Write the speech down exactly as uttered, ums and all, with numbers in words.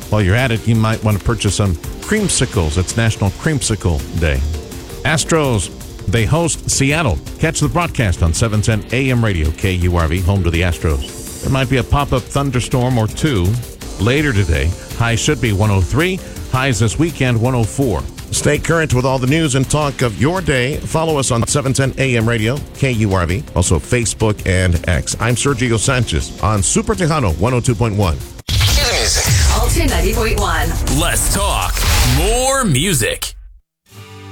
While you're at it, you might want to purchase some creamsicles. It's National Creamsicle Day. Astros, they host Seattle. Catch the broadcast on seven ten A M radio, K U R V, home to the Astros. There might be a pop-up thunderstorm or two later today. High should be one oh three. Highs this weekend, one oh four. Stay current with all the news and talk of your day. Follow us on seven ten A M radio, K U R V, also Facebook and X. I'm Sergio Sanchez on Super Tejano one oh two point one. Cue the music. Alta ninety point one. Less talk, more music.